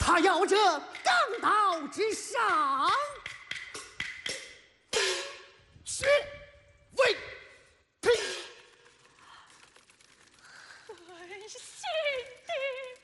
他要这钢刀之上，是为平。 谢